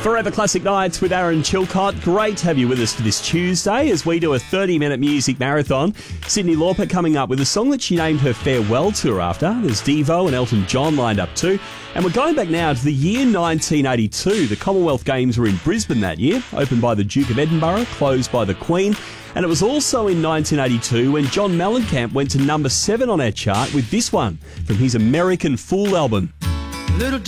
Forever Classic Nights with Aaron Chilcott. Great to have you with us for this Tuesday as we do a 30-minute music marathon. Cyndi Lauper coming up with a song that she named her farewell tour after. There's Devo and Elton John lined up too. And we're going back now to the year 1982. The Commonwealth Games were in Brisbane that year, opened by the Duke of Edinburgh, closed by the Queen. And it was also in 1982 when John Mellencamp went to number 7 on our chart with this one from his American Fool album. Little